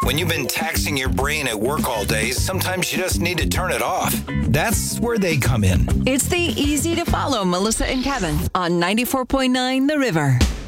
When you've been taxing your brain at work all day, sometimes you just need to turn it off. That's where they come in. It's the easy to follow Melissa and Kevin on 94.9 The River.